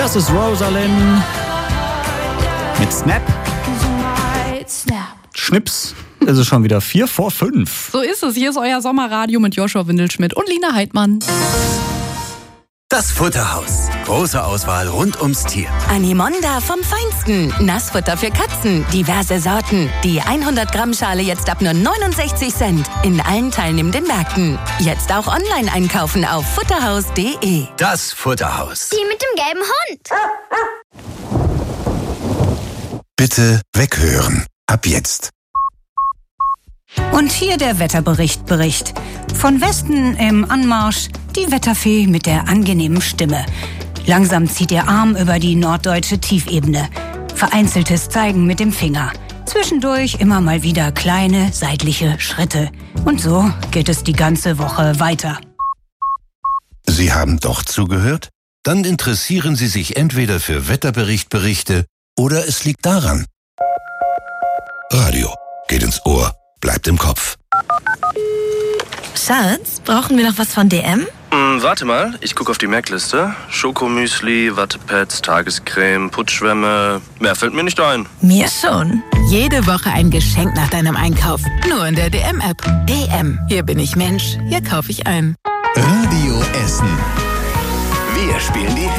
Das ist Rosalind mit Snap. Schnips. Ist es schon wieder 4:05. So ist es. Hier ist euer Sommerradio mit Joshua Windelschmidt und Lina Heidmann. Das Futterhaus. Große Auswahl rund ums Tier. Animonda vom Feinsten. Nassfutter für Katzen. Diverse Sorten. Die 100 Gramm Schale jetzt ab nur 69 Cent. In allen teilnehmenden Märkten. Jetzt auch online einkaufen auf futterhaus.de. Das Futterhaus. Die mit dem gelben Hund. Bitte weghören. Ab jetzt. Und hier der Wetterbericht. Von Westen im Anmarsch die Wetterfee mit der angenehmen Stimme. Langsam zieht ihr Arm über die norddeutsche Tiefebene. Vereinzeltes Zeigen mit dem Finger. Zwischendurch immer mal wieder kleine seitliche Schritte. Und so geht es die ganze Woche weiter. Sie haben doch zugehört? Dann interessieren Sie sich entweder für Wetterberichte oder es liegt daran. Radio geht ins Ohr, bleibt im Kopf. Schatz, brauchen wir noch was von DM? Warte mal, ich gucke auf die Merkliste. Schokomüsli, Wattepads, Tagescreme, Putzschwämme. Mehr fällt mir nicht ein. Mir schon. Jede Woche ein Geschenk nach deinem Einkauf. Nur in der DM-App. DM. Hier bin ich Mensch. Hier kaufe ich ein. Radio Essen. Wir spielen die